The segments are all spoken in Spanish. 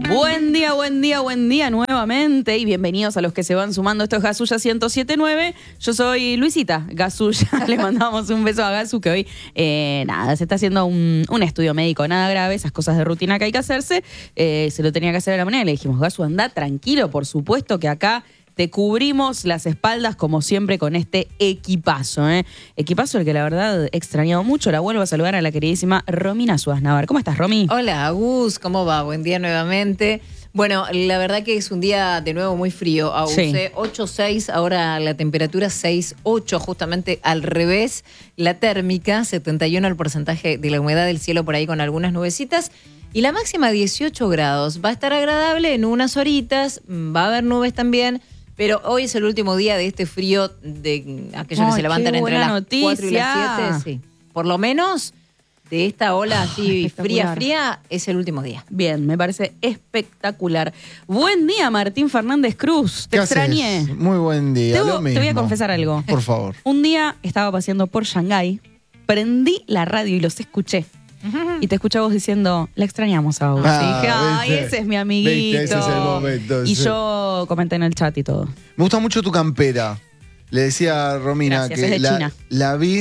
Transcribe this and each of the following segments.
Buen día, buen día, buen día nuevamente y bienvenidos a los que se van sumando. Esto es Gasulla 107.9. Yo soy Luisita Gasulla. Le mandamos un beso a Gasu que hoy, se está haciendo un estudio médico, nada grave, esas cosas de rutina que hay que hacerse. Se lo tenía que hacer a la mañana y le dijimos, Gasu, anda tranquilo, por supuesto que acá te cubrimos las espaldas como siempre con este equipazo. Equipazo el que la verdad he extrañado mucho. La vuelvo a saludar a la queridísima Romina Suárez Navar. ¿Cómo estás, Romy? Hola, Agus, ¿cómo va? Buen día nuevamente. Bueno, la verdad que es un día de nuevo muy frío. Agus, Sí. 8.6, ahora la temperatura 6.8, justamente al revés. La térmica, 71 el porcentaje de la humedad del cielo por ahí con algunas nubecitas. Y la máxima 18 grados. Va a estar agradable en unas horitas, va a haber nubes también. Pero hoy es el último día de este frío de aquellos que se levantan entre las 4 y las 7. Sí. Por lo menos de esta ola así fría, es el último día. Bien, me parece espectacular. Buen día, Martín Fernández Cruz. Te extrañé. Haces? Muy buen día. Lo mismo. Te voy a confesar algo. Por favor. Un día estaba paseando por Shanghái, prendí la radio y los escuché. Y te escuché a vos diciendo, la extrañamos a vos. Y dije, ay, ¿viste? ese es mi amiguito. ¿Viste? Ese es el momento. Y Sí. yo comenté en el chat y todo. Me gusta mucho tu campera. Le decía a Romina Gracias, es de que China. la vi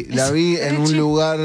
en un lugar,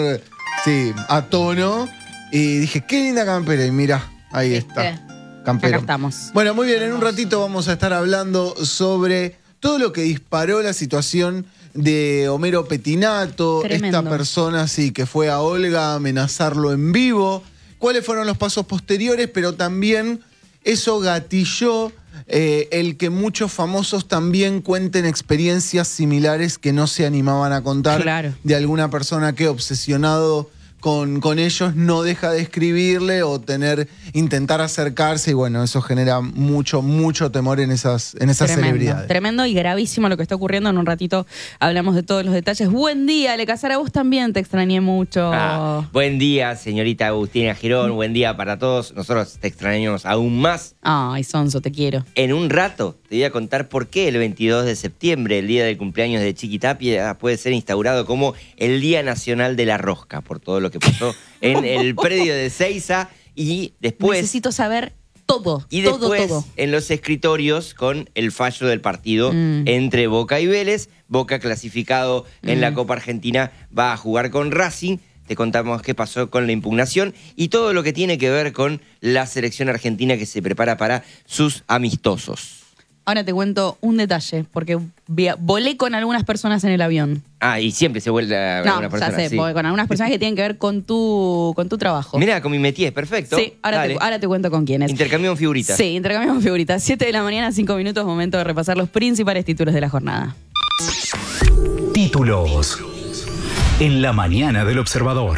a tono. Y dije, qué linda campera. Y mira, ahí está. Campera. Acá estamos. Bueno, muy bien. En un ratito vamos a estar hablando sobre todo lo que disparó la situación de Homero Pettinato, Tremendo. esta persona que fue a Olga a amenazarlo en vivo. ¿Cuáles fueron los pasos posteriores? Pero también eso gatilló el que muchos famosos también cuenten experiencias similares que no se animaban a contar. Claro. De alguna persona que obsesionado con ellos no deja de escribirle o intentar acercarse, y bueno, eso genera mucho temor en esas celebridades. Tremendo y gravísimo lo que está ocurriendo. En un ratito hablamos de todos los detalles. Buen día, Lecazara, vos también te extrañé mucho. Buen día, señorita Agustina Girón. Buen día para todos. Nosotros te extrañamos aún más. Ay, Sonso, te quiero. En un rato te voy a contar por qué el 22 de septiembre, el día del cumpleaños de Chiqui Tapia, puede ser instaurado como el Día Nacional de la Rosca, por todo lo que pasó en el predio de Seiza. Y después... Necesito saber todo. Y después, todo. en los escritorios, con el fallo del partido entre Boca y Vélez. Boca, clasificado en la Copa Argentina, va a jugar con Racing. Te contamos qué pasó con la impugnación y todo lo que tiene que ver con la selección argentina que se prepara para sus amistosos. Ahora te cuento un detalle, porque volé con algunas personas en el avión. Y siempre se vuelve a una persona. Ya sé, sí. con algunas personas que tienen que ver con tu trabajo. Mirá, con mi métier, perfecto. Sí, ahora te cuento con quiénes. Intercambiamos figuritas. Sí, intercambiamos figuritas. 7 de la mañana, 5 minutos, momento de repasar los principales títulos de la jornada. Títulos en la mañana del Observador.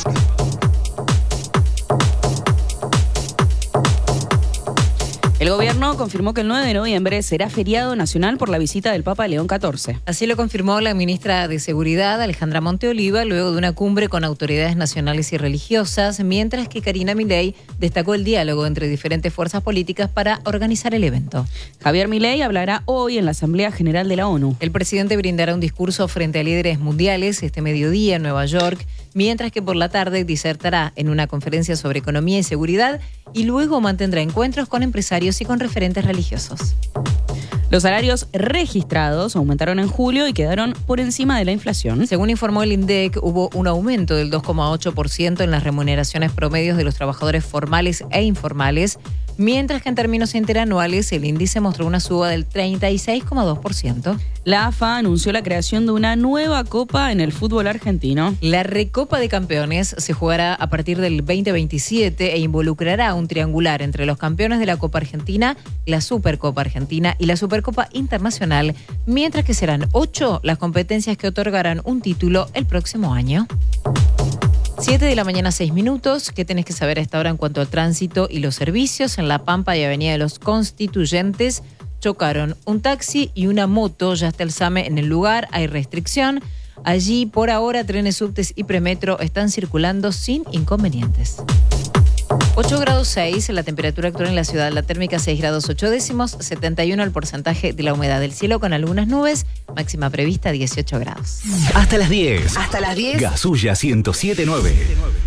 El gobierno confirmó que el 9 de noviembre será feriado nacional por la visita del Papa León XIV. Así lo confirmó la ministra de Seguridad, Alejandra Monteoliva, luego de una cumbre con autoridades nacionales y religiosas, mientras que Karina Milei destacó el diálogo entre diferentes fuerzas políticas para organizar el evento. Javier Milei hablará hoy en la Asamblea General de la ONU. El presidente brindará un discurso frente a líderes mundiales este mediodía en Nueva York, mientras que por la tarde disertará en una conferencia sobre economía y seguridad y luego mantendrá encuentros con empresarios y con referentes religiosos. Los salarios registrados aumentaron en julio y quedaron por encima de la inflación. Según informó el INDEC, hubo un aumento del 2,8% en las remuneraciones promedios de los trabajadores formales e informales, mientras que en términos interanuales el índice mostró una suba del 36,2%. La AFA anunció la creación de una nueva copa en el fútbol argentino. La Recopa de Campeones se jugará a partir del 2027 e involucrará un triangular entre los campeones de la Copa Argentina, la Supercopa Argentina y la Supercopa Internacional, mientras que serán 8 las competencias que otorgarán un título el próximo año. 7 de la mañana, 6 minutos. ¿Qué tenés que saber a esta hora en cuanto al tránsito y los servicios? En La Pampa y Avenida de los Constituyentes chocaron un taxi y una moto. Ya está el SAME en el lugar, hay restricción. Allí, por ahora, trenes, subtes y premetro están circulando sin inconvenientes. 8 grados 6, la temperatura actual en la ciudad, la térmica 6 grados 8 décimos, 71 el porcentaje de la humedad del cielo con algunas nubes, máxima prevista 18 grados. Hasta las 10. Hasta las 10. Gasulla 107.9.